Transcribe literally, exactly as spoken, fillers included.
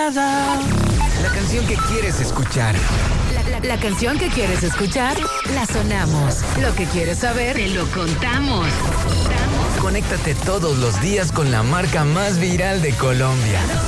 nada. La canción que quieres escuchar. La, la, la canción que quieres escuchar, la sonamos. Lo que quieres saber, te lo contamos. Conéctate todos los días con la marca más viral de Colombia.